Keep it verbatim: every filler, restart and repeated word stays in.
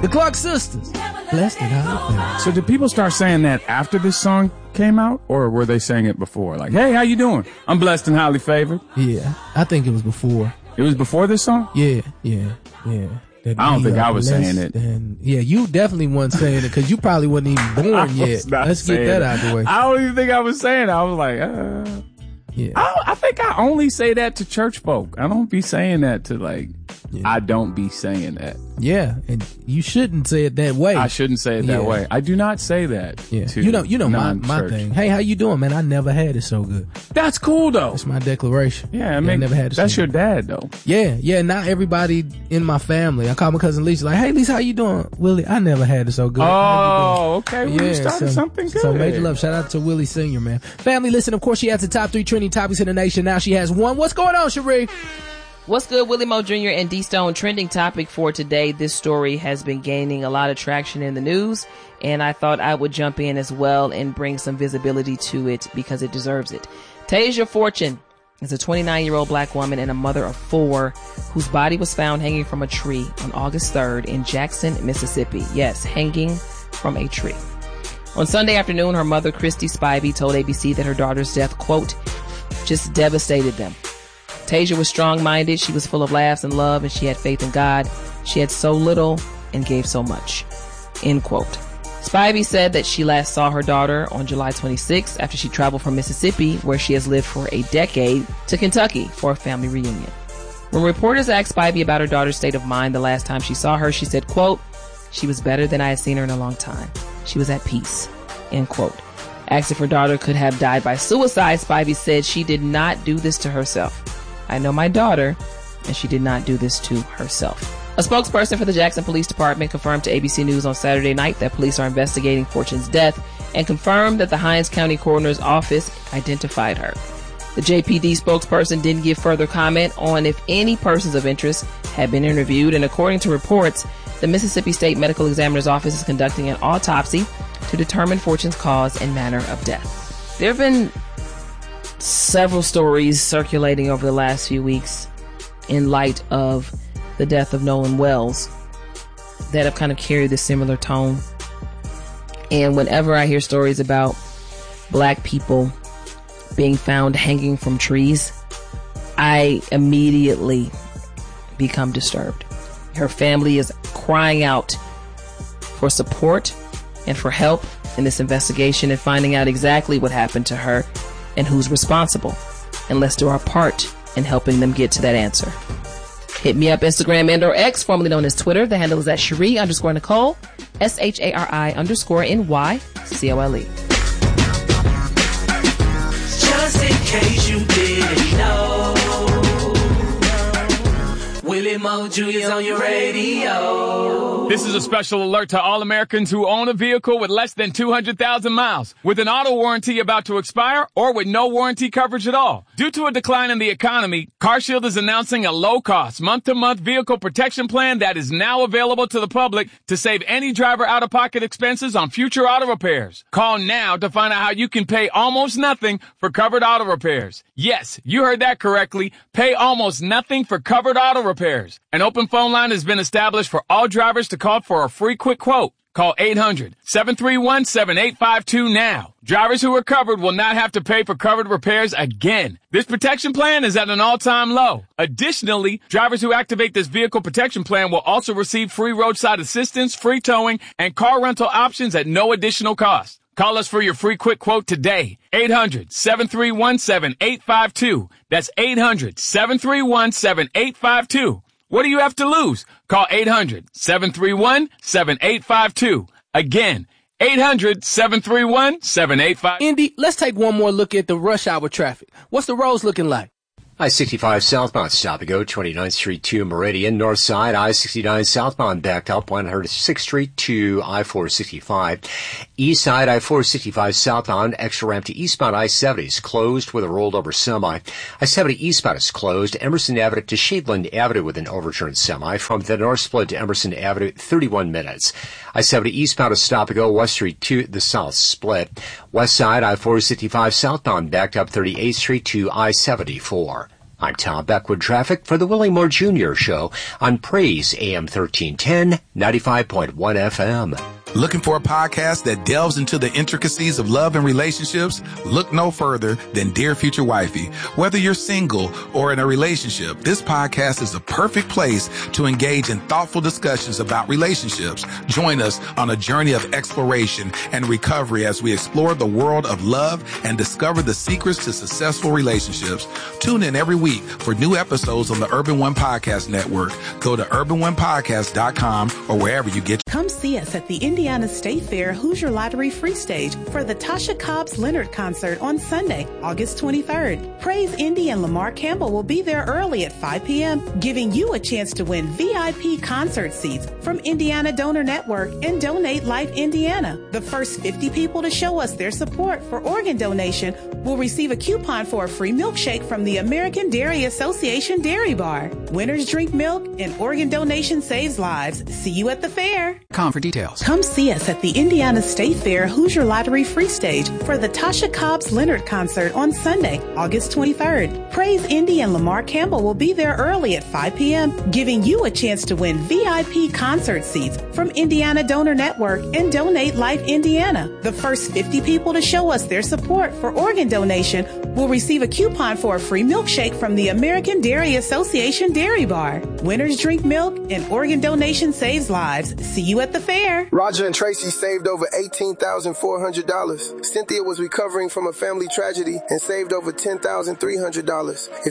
The Clark Sisters. Blessed and highly favored. So did people start saying that after this song came out, or were they saying it before? Like, hey, how you doing? I'm blessed and highly favored. Yeah, I think it was before. It was before this song? Yeah, yeah, yeah. That I don't think I was saying it. And, yeah, you definitely wasn't saying it because you probably wasn't even born yet. Let's get that out of the way. I don't even think I was saying it. I was like, uh. Yeah. I, I think I only say that to church folk. I don't be saying that to like, yeah. I don't be saying that. Yeah, and you shouldn't say it that way. I shouldn't say it that yeah. way. I do not say that. Yeah. To you know, you know my, my thing. Hey, how you doing, man? I never had it so good. That's cool though. That's my declaration. Yeah, I mean, yeah, I never had it that's so your good. Dad though. Yeah, yeah. Not everybody in my family. I call my cousin Lisa like, hey, Lisa, how you doing? Willie, I never had it so good. Oh, okay. Well, yeah, you started so, something good. So major love. Shout out to Willie Senior, man. Family, listen. Of course, she has the top three trending topics in the nation. Now she has one. What's going on, Cherie? What's good, Willie Mo Junior and D-Stone? Trending topic for today. This story has been gaining a lot of traction in the news, and I thought I would jump in as well and bring some visibility to it because it deserves it. Tasia Fortune is a twenty-nine-year-old black woman and a mother of four whose body was found hanging from a tree on August third in Jackson, Mississippi. Yes, hanging from a tree. On Sunday afternoon, her mother, Christy Spivey, told A B C that her daughter's death, quote, just devastated them. Tasia was strong-minded, she was full of laughs and love, and she had faith in God. She had so little and gave so much. End quote. Spivey said that she last saw her daughter on July twenty-sixth after she traveled from Mississippi, where she has lived for a decade, to Kentucky for a family reunion. When reporters asked Spivey about her daughter's state of mind the last time she saw her, she said, quote, she was better than I had seen her in a long time. She was at peace. End quote. Asked if her daughter could have died by suicide, Spivey said she did not do this to herself. I know my daughter, and she did not do this to herself. A spokesperson for the Jackson Police Department confirmed to A B C News on Saturday night that police are investigating Fortune's death and confirmed that the Hinds County Coroner's Office identified her. The J P D spokesperson didn't give further comment on if any persons of interest had been interviewed, and according to reports, the Mississippi State Medical Examiner's Office is conducting an autopsy to determine Fortune's cause and manner of death. There have been several stories circulating over the last few weeks in light of the death of Nolan Wells that have kind of carried a similar tone. And whenever I hear stories about black people being found hanging from trees, I immediately become disturbed. Her family is crying out for support and for help in this investigation and finding out exactly what happened to her and who's responsible. And let's do our part in helping them get to that answer. Hit me up Instagram and or X, formerly known as Twitter. The handle is at Cherie underscore Nicole, S H A R I underscore N Y C O L E. Just in case you didn't know, Willie Mo Junior's on your radio. This is a special alert to all Americans who own a vehicle with less than two hundred thousand miles, with an auto warranty about to expire, or with no warranty coverage at all. Due to a decline in the economy, CarShield is announcing a low-cost, month-to-month vehicle protection plan that is now available to the public to save any driver out-of-pocket expenses on future auto repairs. Call now to find out how you can pay almost nothing for covered auto repairs. Yes, you heard that correctly. Pay almost nothing for covered auto repairs. An open phone line has been established for all drivers to call for a free quick quote. Call eight hundred, seven three one, seven eight five two now. Drivers who are covered will not have to pay for covered repairs again. This protection plan is at an all-time low. Additionally, drivers who activate this vehicle protection plan will also receive free roadside assistance, free towing, and car rental options at no additional cost. Call us for your free quick quote today. eight hundred, seven three one, seven eight five two. That's eight hundred, seven three one, seven eight five two. What do you have to lose? Call eight hundred, seven three one, seven eight five two. Again, eight hundred, seven three one, seven eight five two. Indy, let's take one more look at the rush hour traffic. What's the roads looking like? I sixty-five southbound stop and go, twenty-ninth Street to Meridian. North side, I sixty-nine southbound backed up, one hundred sixth Street to I four sixty-five. East side, I four sixty-five southbound, extra ramp to eastbound I seventy is closed with a rolled over semi. I seventy eastbound is closed. Emerson Avenue to Shadeland Avenue with an overturned semi. From the north split to Emerson Avenue, thirty-one minutes. I seventy eastbound is stop and go, West Street to the south split. West side, I four sixty-five southbound backed up, thirty-eighth Street to I seventy-four. I'm Tom Beck with traffic for the Willie Moore Junior Show on Praise A M thirteen ten, ninety-five point one F M. Looking for a podcast that delves into the intricacies of love and relationships? Look no further than Dear Future Wifey. Whether you're single or in a relationship, this podcast is a perfect place to engage in thoughtful discussions about relationships. Join us on a journey of exploration and recovery as we explore the world of love and discover the secrets to successful relationships. Tune in every week for new episodes on the Urban One Podcast Network. Go to urban one podcast dot com or wherever you get. Come see us at the Indiana State Fair Hoosier Lottery Free Stage for the Tasha Cobbs Leonard concert on Sunday, August twenty-third. Praise Indy and Lamar Campbell will be there early at five p.m., giving you a chance to win V I P concert seats from Indiana Donor Network and Donate Life Indiana. The first fifty people to show us their support for organ donation will receive a coupon for a free milkshake from the American Dairy Association Dairy Bar. Winners drink milk and organ donation saves lives. See you at the fair. Com for details. Come see us at the Indiana State Fair Hoosier Lottery Free Stage for the Tasha Cobbs Leonard concert on Sunday, August twenty-third. Praise Indy and Lamar Campbell will be there early at five p.m., giving you a chance to win V I P concert seats from Indiana Donor Network and Donate Life Indiana. The first fifty people to show us their support for organ donation will receive a coupon for a free milkshake from the American Dairy Association Dairy Bar. Winners drink milk and organ donation saves lives. See you at the fair. Roger and Tracy saved over eighteen thousand four hundred dollars. Cynthia was recovering from a family tragedy and saved over ten thousand three hundred dollars. If